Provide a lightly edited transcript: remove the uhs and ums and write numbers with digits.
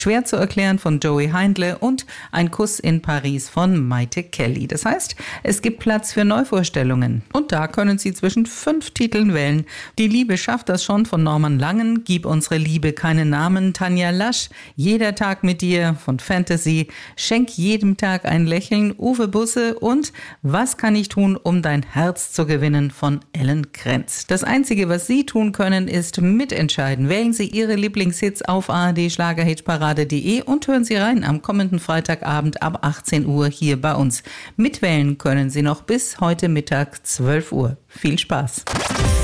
Schwer zu erklären von Joey Heindle und Ein Kuss in Paris von Maite Kelly. Das heißt, es gibt Platz für Neuvorstellungen. Und da können Sie zwischen 5 Titeln wählen. Die Liebe schafft das schon von Norman Langen, Gib unsere Liebe keinen Namen, Tanja Lasch, Jeder Tag mit dir von Fantasy, Schenk jedem Tag ein Lächeln, Uwe Busse und Was kann ich tun, um dein Herz zu gewinnen von Ellen Krenz. Das Einzige, was Sie tun können, ist mitentscheiden. Wählen Sie Ihre Lieblingshits auf ard-schlagerhitparade.de und hören Sie rein am kommenden Freitagabend ab 18 Uhr hier bei uns. Mitwählen können Sie noch bis heute Mittag 12 Uhr. Viel Spaß!